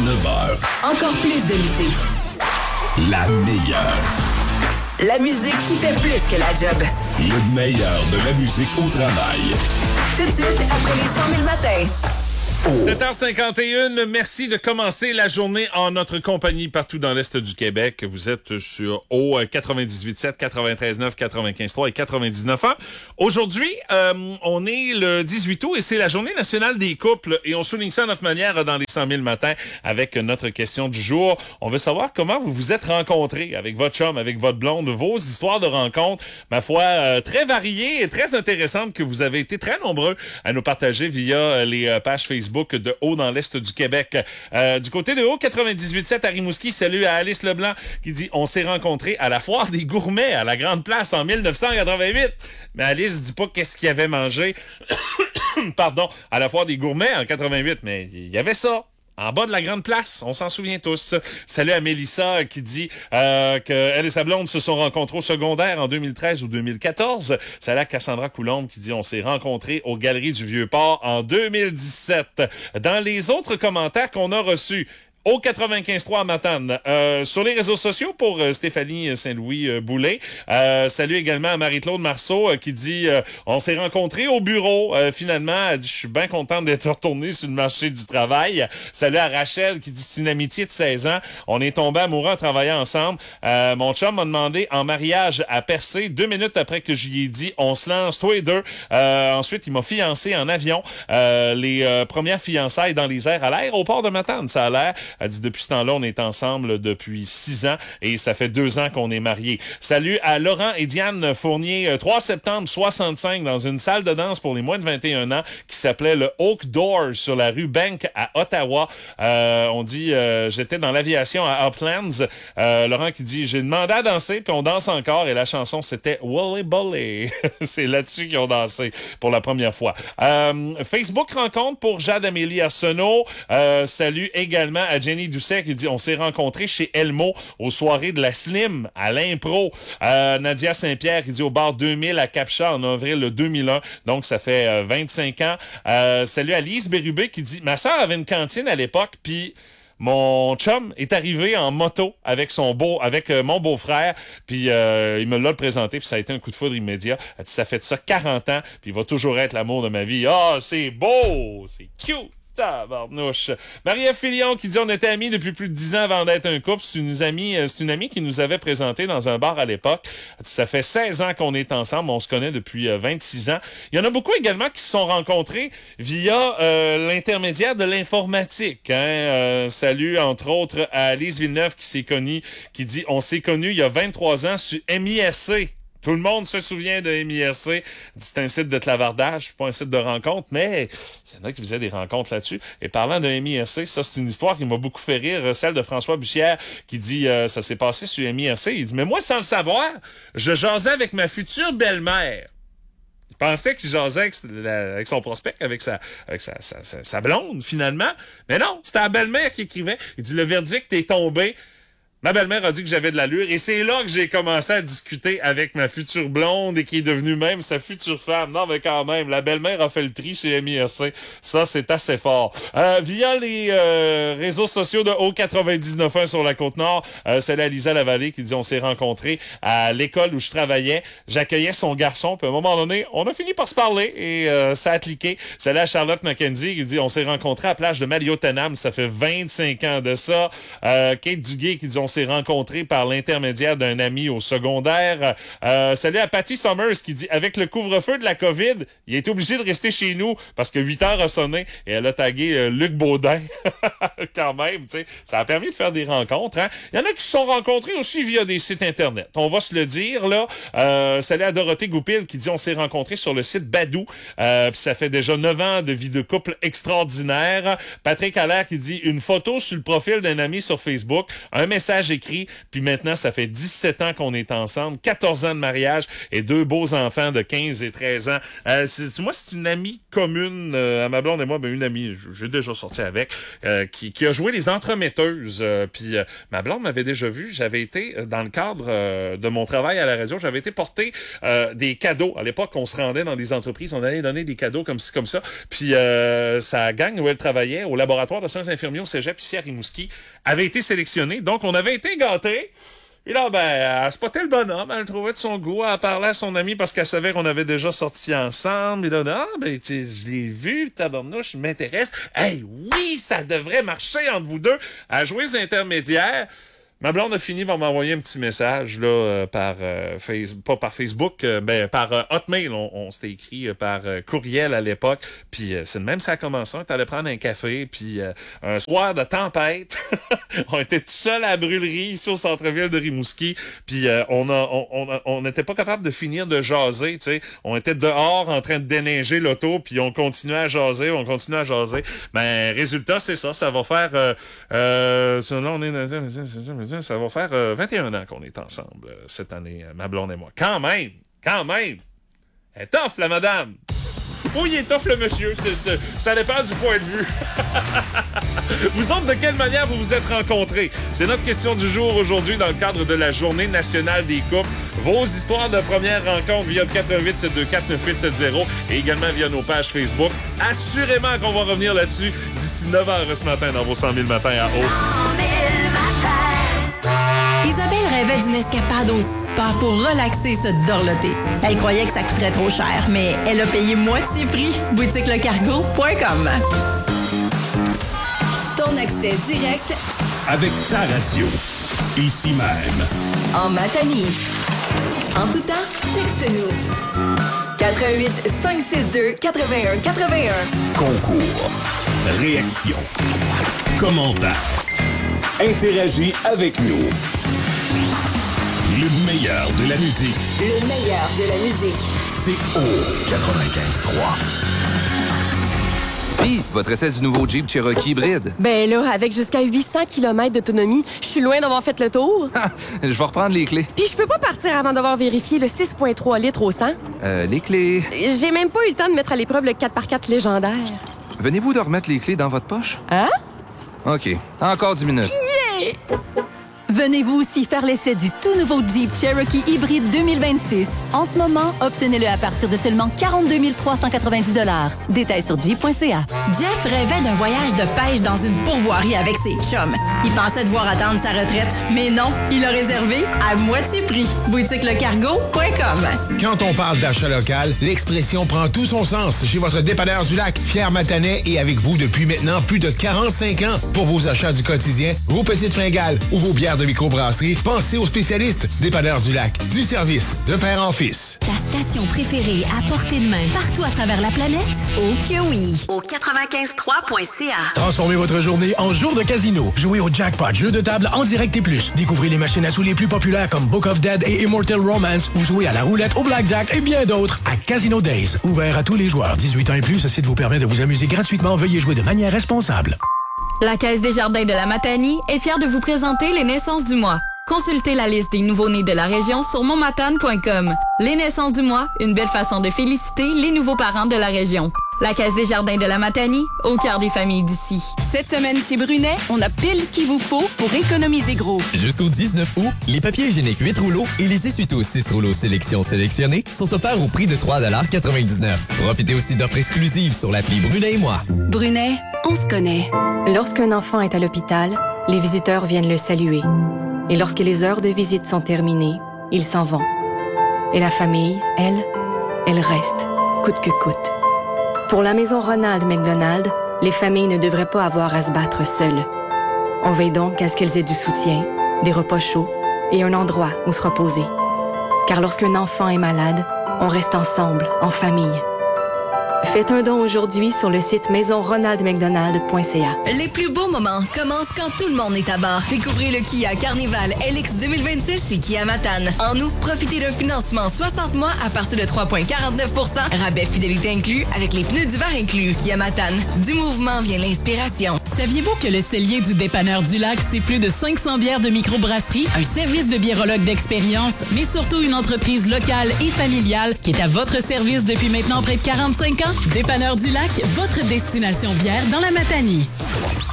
9h. Encore plus de musique. La meilleure. La musique qui fait plus que la job. Le meilleur de la musique au travail. Tout de suite, après les 100 000 matins. 7h51, merci de commencer la journée en notre compagnie partout dans l'Est du Québec. Vous êtes sur au 98.7, 93.9, 95.3 et 99.1. Aujourd'hui, on est le 18 août et c'est la journée nationale des couples et on souligne ça à notre manière dans les 100 000 matins avec notre question du jour. On veut savoir comment vous vous êtes rencontrés avec votre chum, avec votre blonde, vos histoires de rencontres, ma foi, très variées et très intéressantes que vous avez été très nombreux à nous partager via les pages Facebook de Haut dans l'Est du Québec. Du côté de Haut 98.7 à Rimouski, salut à Alice Leblanc qui dit « On s'est rencontrés à la foire des gourmets à la Grande Place en 1988. » Mais Alice dit pas qu'est-ce qu'il avait mangé pardon, à la foire des gourmets en 88, mais il y avait ça. En bas de la Grande Place, on s'en souvient tous. Salut à Mélissa qui dit qu'elle et sa blonde se sont rencontrés au secondaire en 2013 ou 2014. Salut à Cassandra Coulombe qui dit on s'est rencontrés aux Galeries du Vieux-Port en 2017. Dans les autres commentaires qu'on a reçus, au 95.3 à Matane. Sur les réseaux sociaux pour Stéphanie Saint-Louis Boulay. Salut également à Marie-Claude Marceau qui dit on s'est rencontrés au bureau. Finalement, elle dit je suis bien contente d'être retournée sur le marché du travail. Salut à Rachel qui dit c'est une amitié de 16 ans. On est tombés amoureux en travaillant ensemble. Mon chum m'a demandé en mariage à Percé 2 minutes après que j'y ai dit on se lance toi et deux. Ensuite, il m'a fiancé en avion. Les premières fiançailles dans les airs à l'aéroport de Matane, ça a l'air. Elle dit, depuis ce temps-là, on est ensemble depuis 6 ans et ça fait 2 ans qu'on est mariés. Salut à Laurent et Diane Fournier, 3 septembre 65, dans une salle de danse pour les moins de 21 ans qui s'appelait le Oak Door sur la rue Bank à Ottawa. On dit, j'étais dans l'aviation à Uplands. Laurent qui dit, j'ai demandé à danser puis on danse encore et la chanson, c'était Wally Bolly. C'est là-dessus qu'ils ont dansé pour la première fois. Facebook rencontre pour Jade-Amélie Arsenault. Salut également à Jenny Doucet qui dit on s'est rencontrés chez Elmo aux soirées de la Slim à l'impro. Nadia Saint-Pierre qui dit au bar 2000 à Capcha en avril 2001. Donc ça fait 25 ans. Salut à Lise Bérubé qui dit ma sœur avait une cantine à l'époque puis mon chum est arrivé en moto avec mon beau-frère, puis il me l'a présenté, puis ça a été un coup de foudre immédiat. Elle dit, ça fait de ça 40 ans, puis il va toujours être l'amour de ma vie. Ah, c'est beau, c'est cute. Tabarnouche. Marie-Ève Filion qui dit on était amis depuis plus de 10 ans avant d'être un couple. C'est une amie qui nous avait présenté dans un bar à l'époque. Ça fait 16 ans qu'on est ensemble. On se connaît depuis 26 ans. Il y en a beaucoup également qui se sont rencontrés via l'intermédiaire de l'informatique. Salut entre autres à Alice Villeneuve qui dit on s'est connus il y a 23 ans sur MISC. Tout le monde se souvient de MISC. C'est un site de clavardage, pas un site de rencontre, mais il y en a qui faisaient des rencontres là-dessus. Et parlant de MISC, ça, c'est une histoire qui m'a beaucoup fait rire. Celle de François Bussière qui dit ça s'est passé sur MISC. Il dit, mais moi, sans le savoir, je jasais avec ma future belle-mère. Il pensait qu'il jasait avec son prospect, avec sa blonde, finalement. Mais non, c'était la belle-mère qui écrivait. Il dit, le verdict est tombé. Ma belle-mère a dit que j'avais de l'allure et c'est là que j'ai commencé à discuter avec ma future blonde et qui est devenue même sa future femme. Non, mais quand même, la belle-mère a fait le tri chez MISC. Ça, c'est assez fort. Via les réseaux sociaux de Haut 99.1 sur la Côte-Nord, c'est là Lisa Lavallée qui dit on s'est rencontrés à l'école où je travaillais. J'accueillais son garçon, puis à un moment donné, on a fini par se parler et ça a cliqué. C'est là Charlotte McKenzie qui dit on s'est rencontrés à la plage de Maliotenam. Ça fait 25 ans de ça. Kate Duguay qui dit on s'est rencontrés par l'intermédiaire d'un ami au secondaire. Salut à Patty Summers qui dit avec le couvre-feu de la COVID, il est obligé de rester chez nous parce que 8 heures a sonné et elle a tagué Luc Baudin. Quand même, tu sais, ça a permis de faire des rencontres. Hein? Il y en a qui se sont rencontrés aussi via des sites internet. On va se le dire là. Salut à Dorothée Goupil qui dit on s'est rencontrés sur le site Badou. Puis ça fait déjà 9 ans de vie de couple extraordinaire. Patrick Allaire qui dit une photo sur le profil d'un ami sur Facebook, un message mariage écrit, puis maintenant, ça fait 17 ans qu'on est ensemble, 14 ans de mariage et 2 beaux enfants de 15 et 13 ans. Moi, c'est une amie commune à ma blonde et moi, une amie, j'ai déjà sorti avec, qui a joué les entremetteuses. Puis ma blonde m'avait déjà vu. J'avais été, dans le cadre de mon travail à la radio, j'avais été porter des cadeaux. À l'époque, on se rendait dans des entreprises, on allait donner des cadeaux comme ci, comme ça. Puis sa gang où elle travaillait, au laboratoire de soins infirmiers au Cégep ici à Rimouski, avait été sélectionnée. Donc, on avait été gâtés. Et là, elle spottait le bonhomme, elle le trouvait de son goût, elle parlait à son ami parce qu'elle savait qu'on avait déjà sorti ensemble. Et là, je l'ai vu, tabarnouche, il m'intéresse. Hey, oui, ça devrait marcher entre vous deux. À jouer les intermédiaires. Ma blonde a fini par m'envoyer un petit message là par pas par Facebook, mais par Hotmail. On s'était écrit par courriel à l'époque. Puis c'est de même ça a commencé. On est allé prendre un café. Puis un soir de tempête, on était tout seul à la brûlerie ici au centre-ville de Rimouski. Puis on n'était pas capable de finir de jaser. Tu sais, on était dehors en train de déneiger l'auto. Puis on continuait à jaser. Ben résultat c'est ça. Ça va faire là on est ça va faire 21 ans qu'on est ensemble cette année, ma blonde et moi. Quand même! Elle est tough, la madame! Oui, il est tough, le monsieur. Ça dépend du point de vue. Vous autres, de quelle manière vous vous êtes rencontrés? C'est notre question du jour aujourd'hui dans le cadre de la Journée nationale des couples. Vos histoires de première rencontre via le 418-724-9870 et également via nos pages Facebook. Assurément qu'on va revenir là-dessus d'ici 9h ce matin dans vos 100 000 matins à eau. Isabelle rêvait d'une escapade au spa pour relaxer et se dorloter. Elle croyait que ça coûterait trop cher, mais elle a payé moitié prix. boutiquelecargo.com. Ton accès direct Avec ta radio. Ici même. en Matanie. En tout temps, texte-nous. 88 562 81 81. Concours. Réaction. Commentaire. Interagis avec nous. Le meilleur de la musique. Le meilleur de la musique. C'est au 95.3. Puis, votre essai du nouveau Jeep Cherokee hybride. Ben là, avec jusqu'à 800 km d'autonomie, je suis loin d'avoir fait le tour. Je vais reprendre les clés. Puis je peux pas partir avant d'avoir vérifié le 6,3 litres au 100. Les clés... J'ai même pas eu le temps de mettre à l'épreuve le 4x4 légendaire. Venez-vous de remettre les clés dans votre poche? Hein? OK. Encore 10 minutes. Yeah! Venez-vous aussi faire l'essai du tout nouveau Jeep Cherokee hybride 2026. En ce moment, obtenez-le à partir de seulement 42 390 $. Détails sur jeep.ca. Jeff rêvait d'un voyage de pêche dans une pourvoirie avec ses chums. Il pensait devoir attendre sa retraite, mais non, il a réservé à moitié prix. boutiquelecargo.com. Quand on parle d'achat local, l'expression prend tout son sens chez votre dépanneur du lac. Pierre Matanet est avec vous depuis maintenant plus de 45 ans. Pour vos achats du quotidien, vos petites fringales ou vos bières de microbrasserie, pensez aux spécialistes dépanneurs du lac. Du service de père en fils. Ta station préférée à portée de main partout à travers la planète? Oh que oui! Au 95.3.ca. Transformez votre journée en jour de casino. Jouez au jackpot, jeu de table en direct et plus. Découvrez les machines à sous les plus populaires comme Book of Dead et Immortal Romance ou jouez à la roulette, au blackjack et bien d'autres à Casino Days. Ouvert à tous les joueurs. 18 ans et plus, ce site vous permet de vous amuser gratuitement. Veuillez jouer de manière responsable. La Caisse des Jardins de la Matanie est fière de vous présenter les naissances du mois. Consultez la liste des nouveaux-nés de la région sur montmatane.com. Les naissances du mois, une belle façon de féliciter les nouveaux parents de la région. La Caisse des Jardins de la Matanie, au cœur des familles d'ici. Cette semaine chez Brunet, on a pile ce qu'il vous faut pour économiser gros. Jusqu'au 19 août, les papiers hygiéniques 8 rouleaux et les essuie-tout 6 rouleaux sélection sélectionnés sont offerts au prix de 3,99 $. Profitez aussi d'offres exclusives sur l'appli Brunet et moi. Brunet, on se connaît. Lorsqu'un enfant est à l'hôpital, les visiteurs viennent le saluer. Et lorsque les heures de visite sont terminées, ils s'en vont. Et la famille, elle reste, coûte que coûte. Pour la maison Ronald McDonald, les familles ne devraient pas avoir à se battre seules. On veille donc à ce qu'elles aient du soutien, des repas chauds et un endroit où se reposer. Car lorsqu'un enfant est malade, on reste ensemble, en famille. Faites un don aujourd'hui sur le site maisonronaldmcdonald.ca. Les plus beaux moments commencent quand tout le monde est à bord. Découvrez le Kia Carnival LX 2026 chez Kia Matane. En août, profitez d'un financement 60 mois à partir de 3,49 %. Rabais fidélité inclus avec les pneus d'hiver inclus. Kia Matane. Du mouvement vient l'inspiration. Saviez-vous que le cellier du dépanneur du Lac, c'est plus de 500 bières de microbrasserie, un service de biérologue d'expérience, mais surtout une entreprise locale et familiale qui est à votre service depuis maintenant près de 45 ans? Dépanneur du Lac, votre destination bière dans la Matanie.